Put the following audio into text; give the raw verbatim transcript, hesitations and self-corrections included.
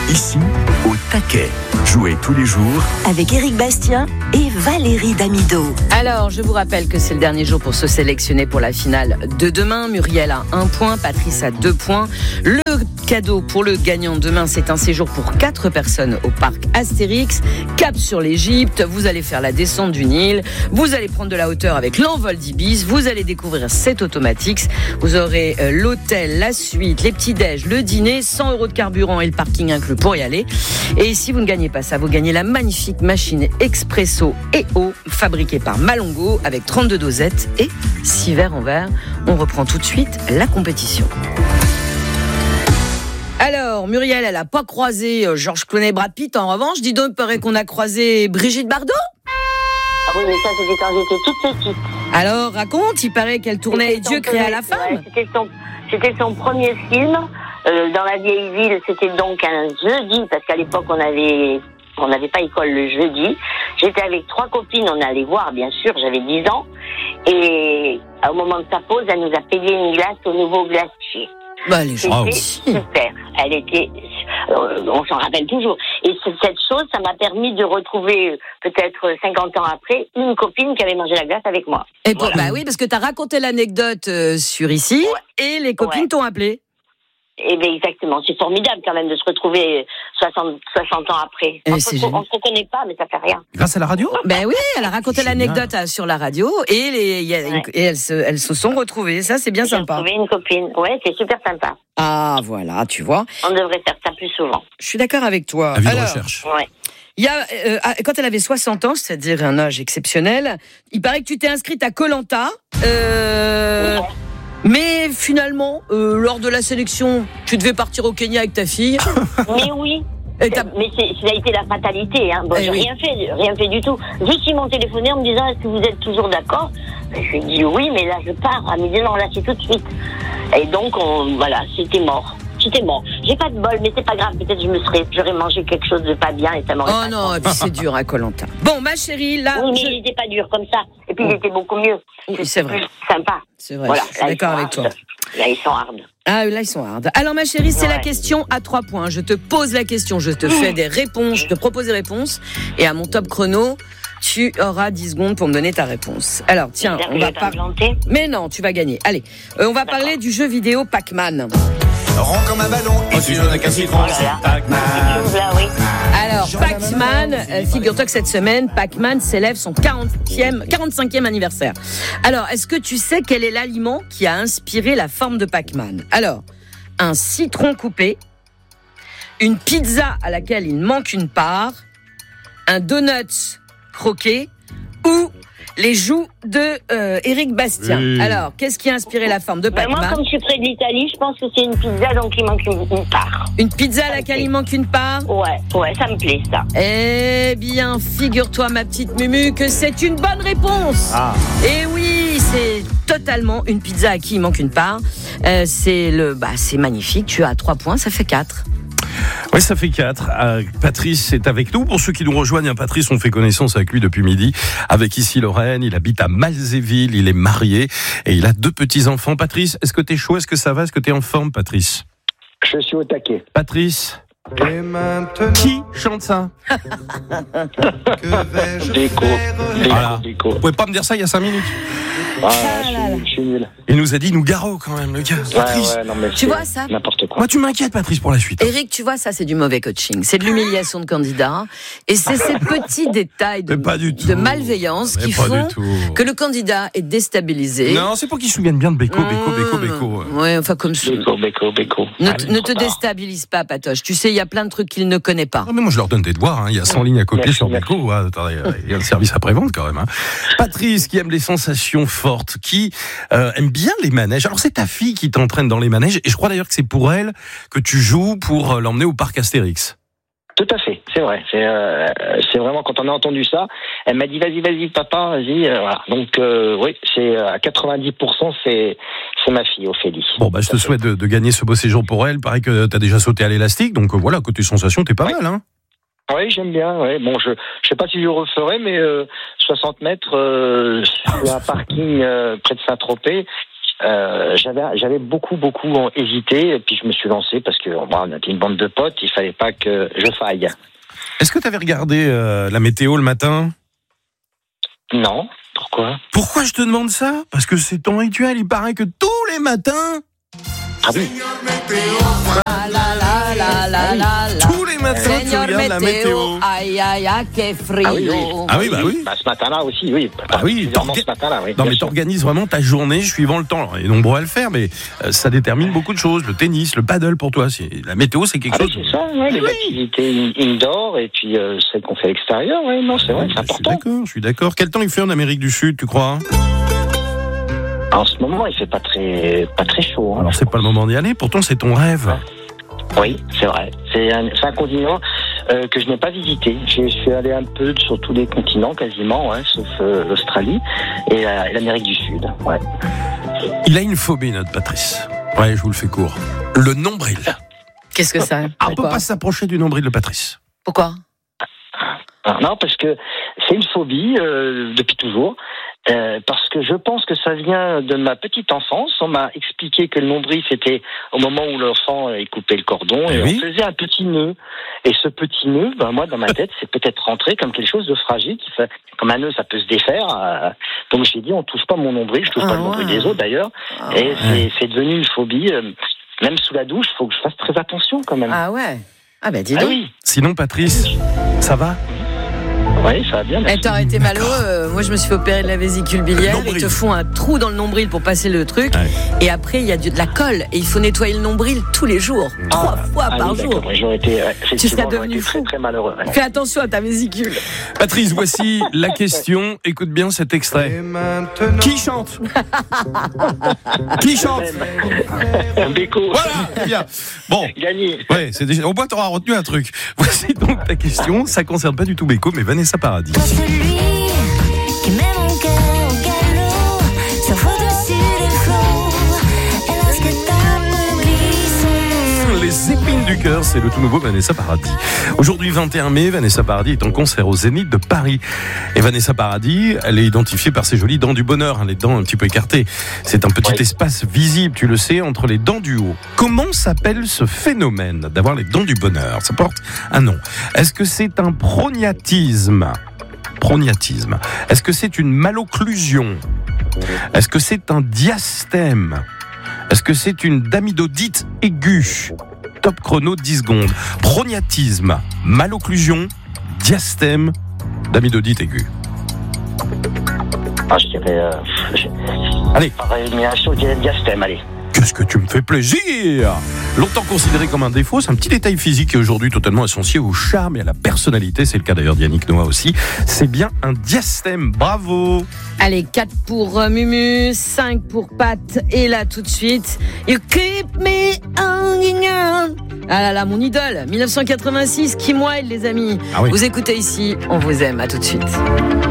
Ici, au taquet. Jouez tous les jours avec Éric Bastien et Valérie Damido. Alors, je vous rappelle que c'est le dernier jour pour se sélectionner pour la finale de demain. Muriel a un point, Patrice a deux points. Le cadeau pour le gagnant demain, c'est un séjour pour quatre personnes au parc Astérix. Cap sur l'Égypte, vous allez faire la descente du Nil, vous allez prendre de la hauteur avec l'envol d'Ibis, vous allez découvrir cet Automatix, vous aurez euh, l'hôtel, la suite, les petits-déj, le dîner, cent euros de carburant et le parking inclus pour y aller. Et si vous ne gagnez pas ça, vous gagnez la magnifique machine Expresso E O fabriquée par Malongo avec trente-deux dosettes et six verres en verre. On reprend tout de suite la compétition. Alors, Muriel, elle n'a pas croisé Georges Clooney et Brad Pitt. En revanche, dis donc, il paraît qu'on a croisé Brigitte Bardot. Ah oui, mais ça, c'était quand j'étais toute petite. Alors, raconte, il paraît qu'elle tournait C'était Dieu son créa premier- la femme. ouais, c'était, son, c'était son premier film. Euh, dans la vieille ville, c'était donc un jeudi, parce qu'à l'époque, on avait... On n'avait pas école le jeudi. J'étais avec trois copines, on allait voir, bien sûr, j'avais dix ans. Et au moment de sa pause, elle nous a payé une glace au nouveau glacier. Bah, les gens. C'était super. Elle était, euh, on s'en rappelle toujours. Et c- cette chose, ça m'a permis de retrouver, euh, peut-être cinquante ans après, une copine qui avait mangé la glace avec moi. Et pour- Voilà. bah oui, parce que tu as raconté l'anecdote euh, sur ici et les copines Ouais. t'ont appelé. Et bien exactement, c'est formidable quand même de se retrouver soixante, soixante ans après. Et On c'est se, on se reconnaît pas, mais ça fait rien. Grâce à la radio ? Ben oui, elle a raconté Génial. l'anecdote euh, sur la radio et, les, y a une- Ouais. et elles, se, elles se sont retrouvées. Ça, c'est bien J'ai sympa. retrouvé une copine. Ouais, c'est super sympa. Ah, voilà, tu vois. On devrait faire ça plus souvent. Je suis d'accord avec toi. Avis de Alors, recherche. Ouais. il y a, euh, quand elle avait soixante ans, c'est-à-dire un âge exceptionnel, il paraît que tu t'es inscrite à Koh-Lanta. Euh, mais finalement, euh, lors de la sélection, tu devais partir au Kenya avec ta fille. Mais oui. Et t'as- Mais c'est, ça a été la fatalité. Hein. Bon, Eh j'ai oui. rien fait, rien fait du tout. Juste ils m'ont téléphoné en me disant est-ce que vous êtes toujours d'accord. Ben, je lui ai dit oui, mais là je pars. Elle me dit non, là c'est tout de suite. Et donc on, voilà, c'était mort. C'était mort. J'ai pas de bol, mais c'est pas grave. Peut-être je me serais, j'aurais mangé quelque chose de pas bien et ça m'aurait. Oh pas non, et puis c'est dur à Koh-Lanta. Bon, ma chérie, là, Oui, mais je- il était pas dur comme ça. Et puis il était beaucoup mieux. Oui, c'est vrai. Plus sympa. c'est vrai, Voilà. je suis Là, ils d'accord sont avec toi. hard. Là ils sont hard. Ah, là, ils sont hard. Alors, ma chérie, c'est Ouais. la question à trois points. Je te pose la question, je te fais des réponses, je te propose des réponses. Et à mon top chrono, tu auras dix secondes pour me donner ta réponse. Alors, tiens, J'espère on que va je vais pas pas... me planter. Mais non, tu vas gagner. Allez, euh, on va D'accord. parler du jeu vidéo Pac-Man. Rond comme un ballon et sur un citron, Oh là là. c'est Pac-Man. Cette chose-là, oui. Alors, Pac-Man, euh, figure-toi que cette semaine, Pac-Man célèbre son quarantième, quarante-cinquième anniversaire. Alors, est-ce que tu sais quel est l'aliment qui a inspiré la forme de Pac-Man ? Alors, un citron coupé, une pizza à laquelle il manque une part, un donut croqué ou les joues de euh, Éric Bastien. Oui. Alors, qu'est-ce qui a inspiré la forme de Ben, moi, Pac-Man ? comme je suis près de l'Italie, je pense que c'est une pizza, donc il manque une, une part. Une pizza à laquelle il manque une part ? Ouais, ouais, ça me plaît, ça. Eh bien, figure-toi, ma petite Mumu, que c'est une bonne réponse. Ah. Et oui, c'est totalement une pizza à qui il manque une part. Euh, c'est le, bah, c'est magnifique. Tu as trois points, ça fait quatre. Oui, ça fait quatre. Euh, Patrice est avec nous. Pour ceux qui nous rejoignent, hein, Patrice, on fait connaissance avec lui depuis midi. Avec ici Lorraine, il habite à Malzéville, il est marié et il a deux petits-enfants. Patrice, est-ce que t'es chaud? Est-ce que ça va? Est-ce que t'es en forme, Patrice? Je suis au taquet. Patrice, Et maintenant, qui chante ça? que vais-je Déco. faire? Voilà. Déco. Vous pouvez pas me dire ça il y a cinq minutes? Ah, je, suis, je suis nul. Il nous a dit nous Nougaro quand même, le gars. Patrice. Ouais, ouais, non, mais Tu c'est vois ça n'importe quoi. Moi, tu m'inquiètes, Patrice, pour la suite. Éric, tu vois, ça, c'est du mauvais coaching. C'est de l'humiliation de candidat. Et c'est ces petits détails de, Mais pas du tout. de malveillance Mais qui pas font du tout. que le candidat est déstabilisé. Non, c'est pour qu'ils se souviennent bien de Beko, Beko, Beko, Beko. Ouais, enfin, comme ça. Béco, béco, béco. Ne, Allez, t- ne te trop tard. déstabilise pas, Patoche. Tu sais, il y a plein de trucs qu'il ne connaît pas. Non, mais moi, je leur donne des devoirs. Hein. Il y a cent lignes à copier Merci, sur merci. Beko. Ah, attendez, il y a le service après-vente quand même. Hein. Patrice, qui aime les sensations fortes, qui euh, aime bien les manèges. Alors, c'est ta fille qui t'entraîne dans les manèges. Et je crois d'ailleurs que c'est pour elle que tu joues pour euh, l'emmener au parc Astérix. Tout à fait, c'est vrai. C'est, euh, c'est vraiment quand on a entendu ça, elle m'a dit vas-y, vas-y, papa, vas-y. euh, voilà. Donc euh, oui, c'est euh, à quatre-vingt-dix pour cent, c'est c'est ma fille, Ophélie. Bon, bah, je te souhaite de, de gagner ce beau séjour pour elle. Pareil que t'as déjà sauté à l'élastique. Donc euh, voilà, côté sensation, t'es pas Ouais. mal. Hein. Oui, j'aime bien. Ouais. Bon, je je sais pas si je referai, mais euh, soixante mètres euh, sur un parking euh, près de Saint-Tropez. euh, j'avais, j'avais beaucoup, beaucoup hésité, et puis je me suis lancé parce que bon, on était une bande de potes, il fallait pas que je faille. Est-ce que tu avais regardé euh, la météo le matin ? Non, pourquoi ? Pourquoi je te demande ça ? Parce que c'est ton rituel, il paraît que tous les matins... Ah oui. Ah là là là là là là. Tous les matins, tu Señor regardes la météo. Aïe aïe aïe, que frio. Ah oui, oui. Ah oui, bah oui. Bah, ce matin-là aussi, oui. Ah oui, Particulièrement t'orga- ce matin-là, oui. Non, bien mais sûr. t'organises vraiment ta journée suivant le temps. Alors, il est nombreux à le faire, mais euh, ça détermine beaucoup de choses. Le tennis, le paddle pour toi. C'est... La météo, c'est quelque Ah oui, chose... c'est ça, ouais, les activités in- indoor et puis euh, celles qu'on fait à l'extérieur, ouais, non, c'est vrai, c'est Je suis important. d'accord, je suis d'accord. Quel temps il fait en Amérique du Sud, tu crois ? En ce moment, il fait pas très, pas très chaud. Hein. Alors, c'est pas le moment d'y aller. Pourtant, c'est ton rêve. Oui, c'est vrai. C'est un, c'est un continent euh, que je n'ai pas visité. Je, je suis allé un peu sur tous les continents, quasiment, ouais, sauf euh, l'Australie et, euh, et l'Amérique du Sud. Ouais. Il a une phobie, notre Patrice. Ouais, je vous le fais court. Le nombril. Qu'est-ce que ça Ah, on peut Pourquoi pas s'approcher du nombril de Patrice. Pourquoi Ah, non, parce que c'est une phobie euh, depuis toujours. Euh, parce que je pense que ça vient de ma petite enfance. On m'a expliqué que le nombril, c'était au moment où l'enfant est coupé le cordon et Oui. on faisait un petit nœud. Et ce petit nœud, ben, moi, dans ma tête, c'est peut-être rentré comme quelque chose de fragile. Qui fait, comme un nœud, ça peut se défaire. Euh, donc j'ai dit, on touche pas mon nombril, je touche Ah pas le nombril ouais. des autres d'ailleurs. Ah et ouais. c'est, c'est devenu une phobie. Euh, même sous la douche, il faut que je fasse très attention quand même. Ah ouais. Ah ben dis Ah donc. oui, Sinon, Patrice, ça va ? oui, ça va bien. Eh, merci. t'aurais été malheureux. euh, moi, je me suis fait opérer de la vésicule biliaire. Le nombril. Ils te font un trou dans le nombril pour passer le truc. Ouais. Et après, il y a du- de la colle. Et il faut nettoyer le nombril tous les jours. Trois fois Ah par oui, jour. d'accord, ouais, j'aurais été, ouais, effectivement, serais j'aurais devenu été très, fou. très malheureux. ouais. Fais attention à ta vésicule. Patrice, voici la question. Écoute bien cet extrait. Et maintenant, Qui chante ? Qui chante ? Béco, Voilà, très bien. Bon. gagné. Ouais, c'est déjà... au moins t'auras retenu un truc. Voici donc ta question. Ça concerne pas du tout Beko, mais Vanessa Paradis. Toi celui qui met mon cœur au galop, surfe au-dessus des flots, et lorsque ta main glisse, Les épines du cœur, c'est le tout nouveau Vanessa Paradis. Aujourd'hui, vingt et un mai, Vanessa Paradis est en concert au Zénith de Paris. Et Vanessa Paradis, elle est identifiée par ses jolies dents du bonheur, hein, les dents un petit peu écartées. C'est un petit Oui. espace visible, tu le sais, entre les dents du haut. Comment s'appelle ce phénomène d'avoir les dents du bonheur ? Ça porte un nom. Est-ce que c'est un prognatisme ? Prognatisme. Est-ce que c'est une malocclusion ? Est-ce que c'est un diastème ? Est-ce que c'est une damidodite aiguë ? Top chrono, dix secondes. Prognatisme, malocclusion, diastème, damidodite aiguë. Ah, je dirais. Euh, je... Allez. Par élimination, je dirais diastème, allez. Qu'est-ce que tu me fais plaisir ! Longtemps considéré comme un défaut, c'est un petit détail physique qui est aujourd'hui totalement associé au charme et à la personnalité. C'est le cas d'ailleurs d'Yannick Noah aussi. C'est bien un diastème. Bravo! Allez, quatre pour euh, Mumu, cinq pour Pat. Et là, tout de suite, You keep me hanging on. Ah là là, mon idole, dix-neuf cent quatre-vingt-six, Kim Wilde, les amis. Ah oui. Vous écoutez ici, on vous aime. À tout de suite.